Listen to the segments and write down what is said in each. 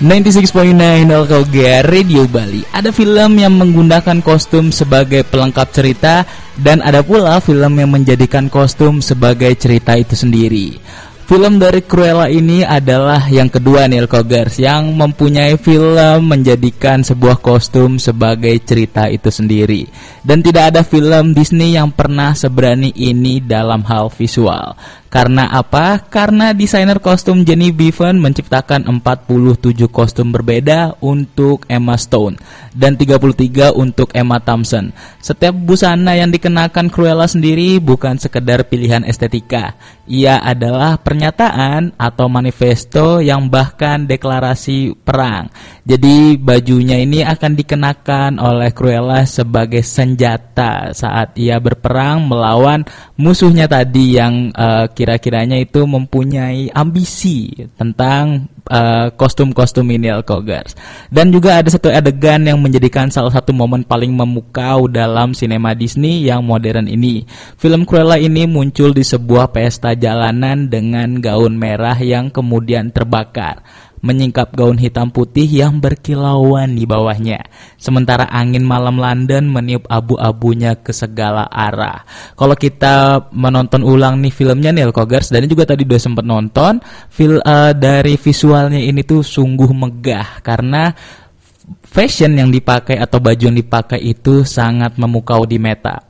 96.9 Alkogar Radio Bali. Ada film yang menggunakan kostum sebagai pelengkap cerita, dan ada pula film yang menjadikan kostum sebagai cerita itu sendiri. Film dari Cruella ini adalah yang kedua nih Alkogars, yang mempunyai film menjadikan sebuah kostum sebagai cerita itu sendiri. Dan tidak ada film Disney yang pernah seberani ini dalam hal visual. Karena apa? Karena desainer kostum Jenny Beavan menciptakan 47 kostum berbeda untuk Emma Stone dan 33 untuk Emma Thompson. Setiap busana yang dikenakan Cruella sendiri bukan sekedar pilihan estetika. Ia adalah pernyataan atau manifesto yang bahkan deklarasi perang. Jadi bajunya ini akan dikenakan oleh Cruella sebagai senjata saat ia berperang melawan musuhnya tadi yang kira-kiranya itu mempunyai ambisi tentang kostum-kostum ini Alkogars. Dan juga ada satu adegan yang menjadikan salah satu momen paling memukau dalam sinema Disney yang modern ini. Film Cruella ini muncul di sebuah pesta jalanan dengan gaun merah yang kemudian terbakar, menyingkap gaun hitam putih yang berkilauan di bawahnya. Sementara angin malam London meniup abu-abunya ke segala arah. Kalau kita menonton ulang nih filmnya nih Alkogars, dan juga tadi udah sempat nonton, dari visualnya ini tuh sungguh megah karena fashion yang dipakai atau baju yang dipakai itu sangat memukau di mata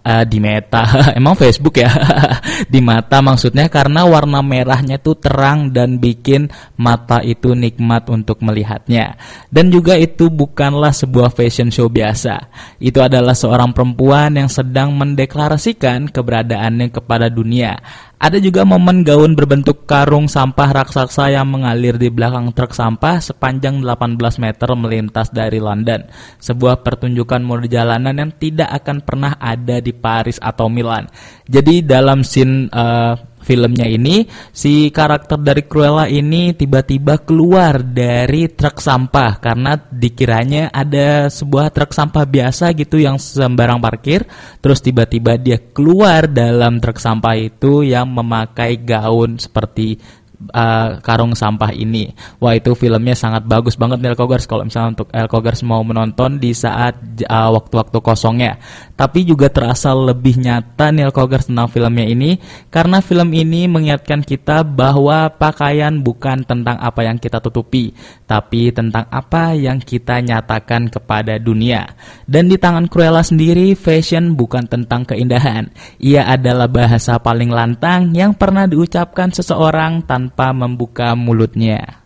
emang Facebook ya di mata maksudnya, karena warna merahnya itu terang dan bikin mata itu nikmat untuk melihatnya. Dan juga itu bukanlah sebuah fashion show biasa, itu adalah seorang perempuan yang sedang mendeklarasikan keberadaannya kepada dunia. Ada juga momen gaun berbentuk karung sampah raksasa yang mengalir di belakang truk sampah sepanjang 18 meter melintas dari London. Sebuah pertunjukan mode jalanan yang tidak akan pernah ada di Paris atau Milan. Jadi dalam scene filmnya ini, si karakter dari Cruella ini tiba-tiba keluar dari truk sampah karena dikiranya ada sebuah truk sampah biasa gitu yang sembarang parkir. Terus tiba-tiba dia keluar dalam truk sampah itu yang memakai gaun seperti karung sampah ini. Wah, itu filmnya sangat bagus banget nih Alkogars kalau misalnya untuk Alkogars mau menonton di saat waktu-waktu kosongnya. Tapi juga terasa lebih nyata nih Alkogars tentang filmnya ini, karena film ini mengingatkan kita bahwa pakaian bukan tentang apa yang kita tutupi, tapi tentang apa yang kita nyatakan kepada dunia. Dan di tangan Cruella sendiri, fashion bukan tentang keindahan. Ia adalah bahasa paling lantang yang pernah diucapkan seseorang tanpa membuka mulutnya.